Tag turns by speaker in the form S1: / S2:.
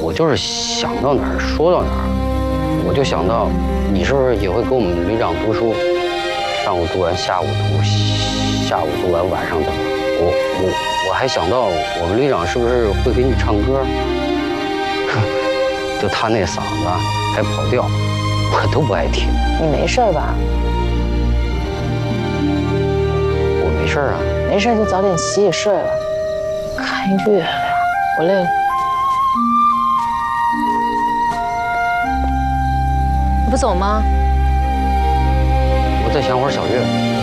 S1: 我就是想到哪儿说到哪儿，我就想到你是不是也会跟我们旅长读书，上午读完，下午读，下午读完，晚上读。我还想到我们旅长是不是会给你唱歌，就他那嗓子还跑调，我都不爱听。
S2: 你没事吧？
S1: 我没事啊。
S2: 没事就早点洗洗睡了。看月亮，我累了。你不走吗？
S1: 我再想会儿小月。